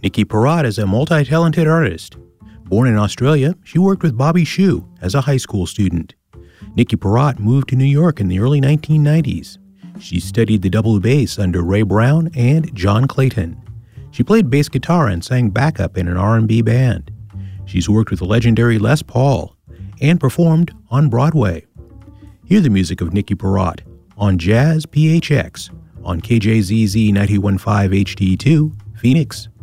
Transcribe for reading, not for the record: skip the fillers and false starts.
Nikki Perrott is a multi-talented artist. Born in Australia, she worked with Bobby Shew as a high school student. Nikki Perrott moved to New York in the early 1990s. She studied the double bass under Ray Brown and John Clayton. She played bass guitar and sang backup in an R&B band. She's worked with the legendary Les Paul and performed on Broadway. Hear the music of Nikki Perrott on Jazz PHX on KJZZ 91.5 HD2, Phoenix.